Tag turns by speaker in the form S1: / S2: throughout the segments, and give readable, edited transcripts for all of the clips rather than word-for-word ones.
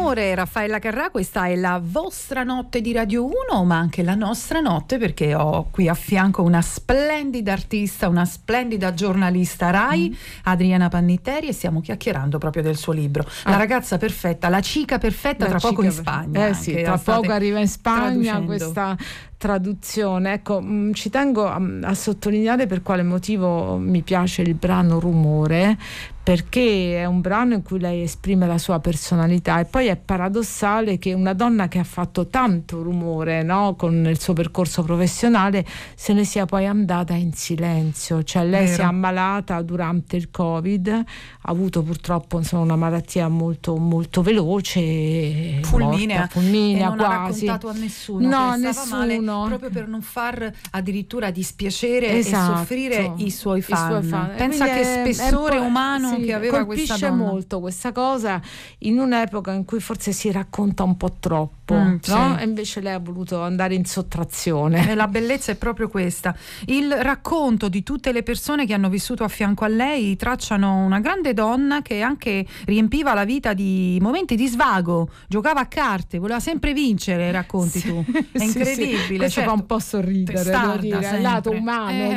S1: rumore, Raffaella Carrà, questa è la vostra notte di Radio 1, ma anche la nostra notte, perché ho qui a fianco una splendida artista, una splendida giornalista Rai, Adriana Pannittieri, e stiamo chiacchierando proprio del suo libro. La ragazza perfetta, la cica perfetta, tra poco in Spagna.
S2: Sì, tra poco arriva in Spagna questa traduzione. Ecco, ci tengo a sottolineare per quale motivo mi piace il brano Rumore, perché è un brano in cui lei esprime la sua personalità, e poi è paradossale che una donna che ha fatto tanto rumore, no, con il suo percorso professionale, se ne sia poi andata in silenzio. Cioè lei si è ammalata durante il Covid, ha avuto purtroppo una malattia molto molto veloce,
S1: fulminea, e non
S2: quasi.
S1: ha raccontato a nessuno,
S2: no,
S1: che
S2: nessuno,
S1: male, proprio per non far addirittura dispiacere e soffrire i suoi fan. Pensa che spessore umano che aveva questa donna.
S2: Colpisce molto questa cosa in un'epoca in cui forse si racconta un po' troppo, no?
S1: Sì.
S2: E invece lei ha voluto andare in sottrazione.
S1: E la bellezza è proprio questa. Il racconto di tutte le persone che hanno vissuto a fianco a lei tracciano una grande donna che anche riempiva la vita di momenti di svago, giocava a carte, voleva sempre vincere, racconti tu. È incredibile.
S2: Sì. Questo fa un po' sorridere, devo dire, il lato umano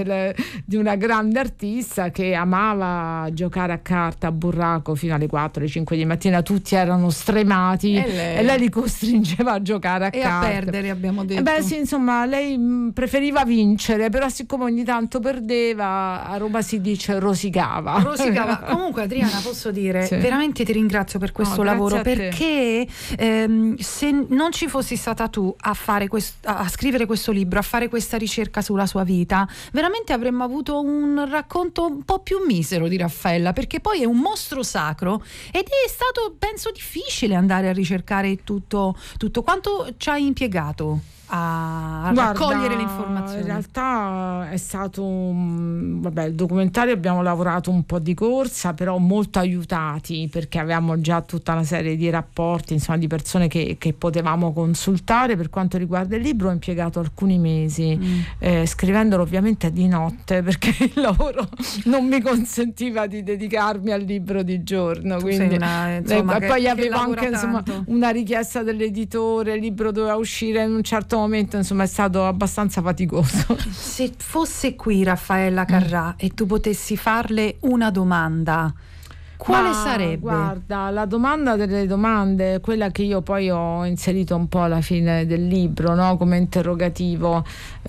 S2: di una grande artista che amava giocare a carta a burraco fino alle 4, alle 5 di mattina. Tutti erano stremati e lei li costringeva a giocare a carta.
S1: A perdere, abbiamo detto.
S2: Lei preferiva vincere, però siccome ogni tanto perdeva, a Roma si dice rosicava.
S1: Comunque Adriana, posso dire, veramente ti ringrazio per questo lavoro, perché se non ci fossi stata tu a fare a scrivere questo libro, a fare questa ricerca sulla sua vita, veramente avremmo avuto un racconto un po' più misero di Raffaella, perché poi è un mostro sacro ed è stato, penso, difficile andare a ricercare tutto. Quanto ci hai impiegato a raccogliere le informazioni?
S2: In realtà è stato il documentario abbiamo lavorato un po' di corsa, però molto aiutati, perché avevamo già tutta una serie di rapporti, insomma, di persone che potevamo consultare. Per quanto riguarda il libro ho impiegato alcuni mesi, scrivendolo ovviamente di notte, perché il lavoro non mi consentiva di dedicarmi al libro di giorno. Quindi poi avevo anche una richiesta dell'editore, il libro doveva uscire in un certo momento, insomma è stato abbastanza faticoso.
S1: Se fosse qui Raffaella Carrà e tu potessi farle una domanda, quale sarebbe?
S2: Guarda, la domanda delle domande, quella che io poi ho inserito un po' alla fine del libro, no? Come interrogativo,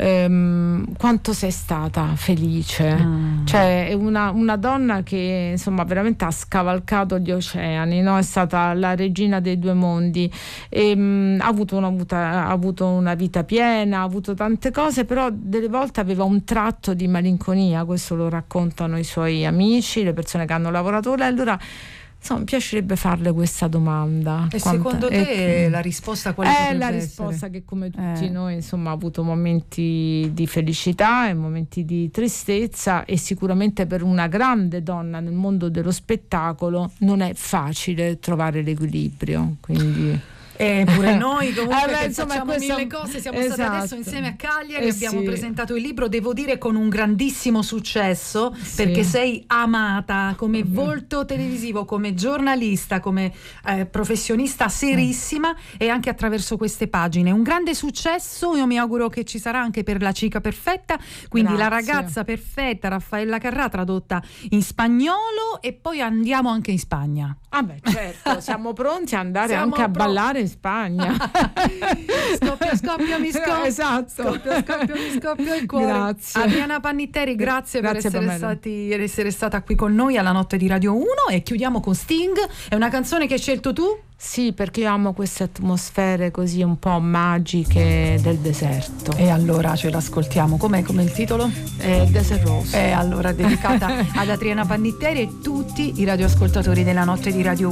S2: quanto sei stata felice? Cioè è una donna che insomma veramente ha scavalcato gli oceani, no? È stata la regina dei due mondi, ha avuto una vita piena, ha avuto tante cose, però delle volte aveva un tratto di malinconia. Questo lo raccontano i suoi amici, le persone che hanno lavorato con lei. Allora, insomma, mi piacerebbe farle questa domanda.
S1: E secondo te la risposta quale potrebbe essere? È la
S2: risposta che, come tutti noi, insomma, ha avuto momenti di felicità e momenti di tristezza, e sicuramente per una grande donna nel mondo dello spettacolo non è facile trovare l'equilibrio, quindi...
S1: pure noi comunque facciamo mille cose, siamo stati adesso insieme a Cagliari, abbiamo presentato il libro, devo dire con un grandissimo successo, perché sei amata come volto televisivo, come giornalista, come professionista serissima, e anche attraverso queste pagine un grande successo. Io mi auguro che ci sarà anche per La cica perfetta, quindi La ragazza perfetta, Raffaella Carrà, tradotta in spagnolo, e poi andiamo anche in Spagna.
S2: Certo, siamo pronti a andare anche a ballare in Spagna.
S1: Scoppia mi scoppia.
S2: Esatto.
S1: Scoppia il cuore.
S2: Grazie.
S1: Adriana Pannittieri, grazie per essere stata qui con noi alla notte di Radio 1, e chiudiamo con Sting. È una canzone che hai scelto tu?
S2: Sì, perché io amo queste atmosfere così un po' magiche del deserto.
S1: E allora ce l'ascoltiamo. Com'è il titolo?
S2: Desert Rose.
S1: Allora dedicata ad Adriana Pannittieri e tutti i radioascoltatori della notte di Radio 1.